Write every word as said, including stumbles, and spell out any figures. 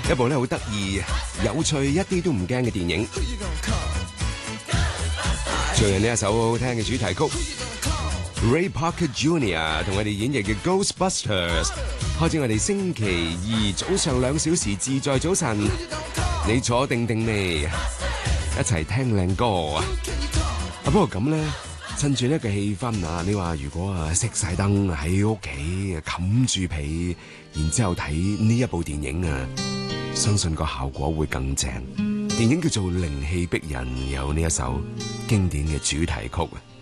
一部咧好得意、有趣、一啲都唔驚嘅電影。最近呢一首好好聽嘅主題曲 ，Ray Parker Junior 同我哋演繹嘅 Ghostbusters， 開始我哋星期二早上兩小時自在早晨。你坐定定未？一齊聽靚歌啊！啊，不過咁咧，趁住呢個氣氛啊，你話如果啊熄晒燈喺屋企冚住被，然之後睇呢一部電影啊，相信個效果會更正。電影叫做《靈氣逼人》，有呢一首經典嘅主題曲。